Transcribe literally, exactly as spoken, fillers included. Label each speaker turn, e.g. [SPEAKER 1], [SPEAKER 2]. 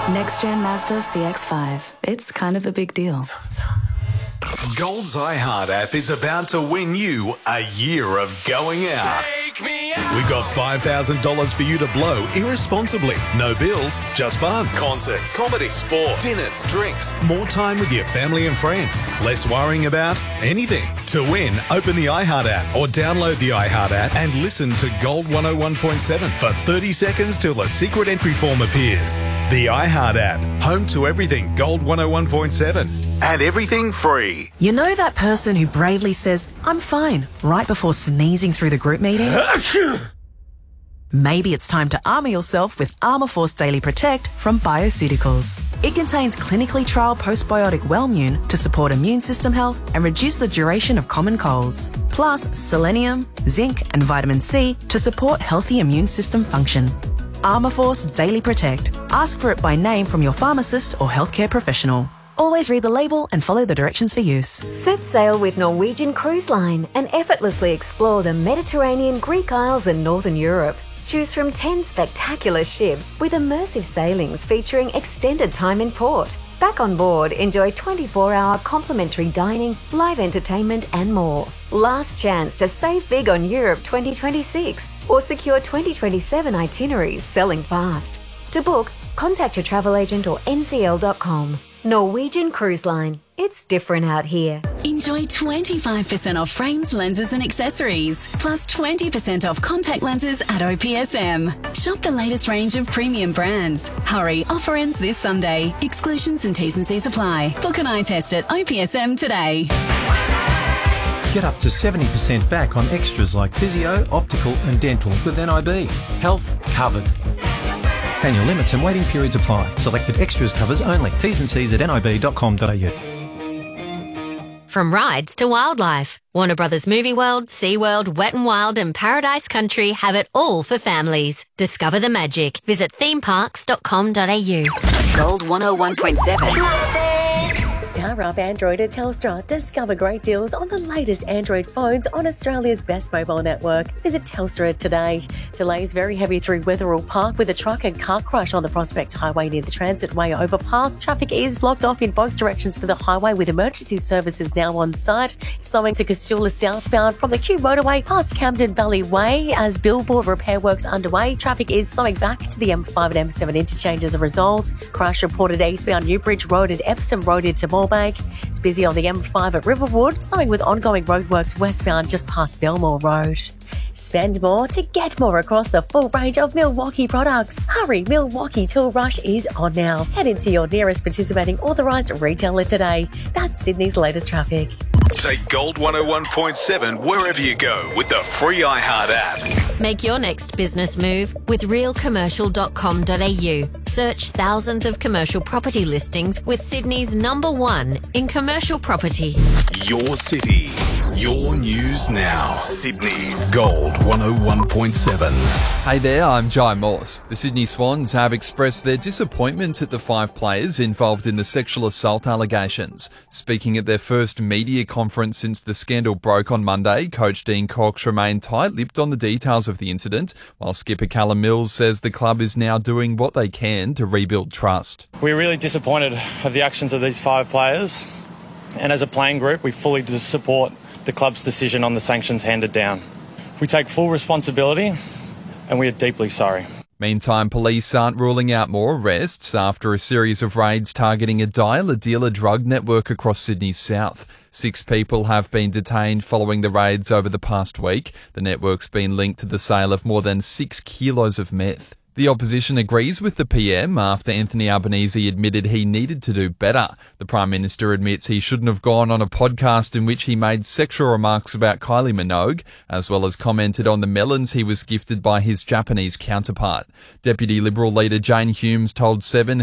[SPEAKER 1] Next-gen Mazda C X five. It's kind of a big deal.
[SPEAKER 2] Gold's iHeart app is about to win you a year of going out.
[SPEAKER 3] Take me out.
[SPEAKER 2] We've got five thousand dollars for you to blow irresponsibly. No bills, just fun. Concerts, comedy, sport, dinners, drinks, more time with your family and friends. Less worrying about anything. To win, open the iHeart app or download the iHeart app and listen to Gold one oh one point seven for thirty seconds till a secret entry form appears. The iHeart app, home to everything Gold one oh one point seven and everything free.
[SPEAKER 4] You know that person who bravely says, "I'm fine," right before sneezing through the group meeting? Maybe it's time to armour yourself with Armour Force Daily Protect from Bioceuticals. It contains clinically trialled postbiotic Wellmune to support immune system health and reduce the duration of common colds. Plus selenium, zinc and vitamin C to support healthy immune system function. Armour Force Daily Protect. Ask for it by name from your pharmacist or healthcare professional. Always read the label and follow the directions for use.
[SPEAKER 5] Set sail with Norwegian Cruise Line and effortlessly explore the Mediterranean, Greek Isles and Northern Europe. Choose from ten spectacular ships with immersive sailings featuring extended time in port. Back on board, enjoy twenty-four hour complimentary dining, live entertainment and more. Last chance to save big on Europe twenty twenty-six or secure twenty twenty-seven itineraries selling fast. To book, contact your travel agent or N C L dot com. Norwegian Cruise Line. It's different out here.
[SPEAKER 6] Enjoy twenty-five percent off frames, lenses and accessories, plus twenty percent off contact lenses at O P S M. Shop the latest range of premium brands. Hurry, offer ends this Sunday. Exclusions and T's and C's apply. Book an eye test at O P S M today.
[SPEAKER 7] Get up to seventy percent back on extras like physio, optical and dental with N I B. Health covered. Annual limits and waiting periods apply. Selected extras covers only. T's and C's at N I B dot com dot A U.
[SPEAKER 8] From rides to wildlife, Warner Brothers Movie World, SeaWorld, Wet n Wild and Paradise Country have it all for families. Discover the magic. Visit theme parks dot com dot A U.
[SPEAKER 9] Gold one oh one point seven.
[SPEAKER 10] Power up Android at Telstra. Discover great deals on the latest Android phones on Australia's best mobile network. Visit Telstra today. Delays very heavy through Wetherill Park with a truck and car crash on the Prospect Highway near the Transitway overpass. Traffic is blocked off in both directions for the highway with emergency services now on site. Slowing to Castula southbound from the Q motorway past Camden Valley Way as billboard repair works underway. Traffic is slowing back to the M five and M seven interchange as a result. Crash reported eastbound Newbridge Road and Epsom Road into Moorebank. It's busy on the M five at Riverwood, slowing with ongoing roadworks westbound just past Belmore Road. Spend more to get more across the full range of Milwaukee products. Hurry, Milwaukee Tool Rush is on now. Head into your nearest participating authorised retailer today. That's Sydney's latest traffic.
[SPEAKER 2] Take Gold one oh one point seven wherever you go with the free iHeart app.
[SPEAKER 8] Make your next business move with real commercial dot com dot A U. Search thousands of commercial property listings with Sydney's number one in commercial property.
[SPEAKER 2] Your city, your news now. Sydney's Gold one oh one point seven.
[SPEAKER 11] Hey there, I'm Jai Morse. The Sydney Swans have expressed their disappointment at the five players involved in the sexual assault allegations. Speaking at their first media conference since the scandal broke on Monday, Coach Dean Cox remained tight-lipped on the details of the incident, while skipper Callum Mills says the club is now doing what they can to rebuild trust.
[SPEAKER 12] We're really disappointed of the actions of these five players, and as a playing group, we fully support the club's decision on the sanctions handed down. We take full responsibility, and we are deeply sorry.
[SPEAKER 11] Meantime, police aren't ruling out more arrests after a series of raids targeting a dealer-dealer drug network across Sydney's south. Six people have been detained following the raids over the past week. The network's been linked to the sale of more than six kilos of meth. The opposition agrees with the P M after Anthony Albanese admitted he needed to do better. The Prime Minister admits he shouldn't have gone on a podcast in which he made sexual remarks about Kylie Minogue, as well as commented on the melons he was gifted by his Japanese counterpart. Deputy Liberal leader Jane Humes told Seven